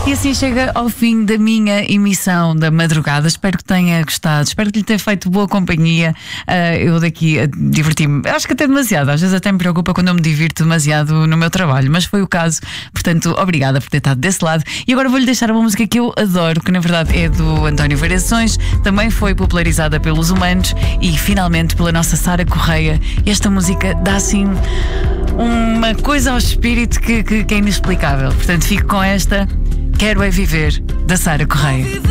E assim chega ao fim da minha emissão da madrugada. Espero que tenha gostado, espero que lhe tenha feito boa companhia. Eu daqui diverti-me, acho que até demasiado. Às vezes até me preocupa quando eu me divirto demasiado no meu trabalho, mas foi o caso. Portanto, obrigada por ter estado desse lado. E agora vou-lhe deixar uma música que eu adoro, que na verdade é do António Variações. Também foi popularizada pelos Humanos e finalmente pela nossa Sara Correia. Esta música dá assim uma coisa ao espírito que é inexplicável. Portanto, fico com esta. Quero é viver, da Sara Correia.